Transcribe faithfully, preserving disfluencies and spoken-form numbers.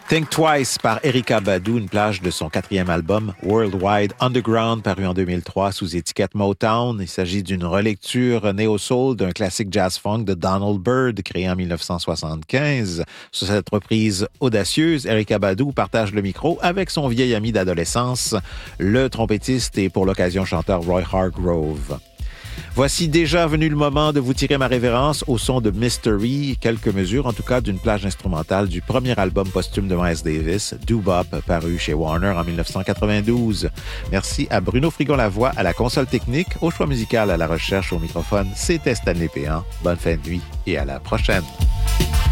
Think Twice par Erykah Badu, une plage de son quatrième album Worldwide Underground, paru en deux mille trois sous étiquette Motown. Il s'agit d'une relecture néo-soul d'un classique jazz-funk de Donald Byrd, créé en dix-neuf cent soixante-quinze. Sur cette reprise audacieuse, Erykah Badu partage le micro avec son vieil ami d'adolescence, le trompettiste et pour l'occasion chanteur Roy Hargrove. Voici déjà venu le moment de vous tirer ma révérence au son de Mystery, quelques mesures en tout cas d'une plage instrumentale du premier album posthume de Miles Davis, Doo-Bop, paru chez Warner en dix-neuf cent quatre-vingt-douze. Merci à Bruno Frigon-Lavoie à la console technique, au choix musical à la recherche au microphone. C'était Stanley Péan. Bonne fin de nuit et à la prochaine.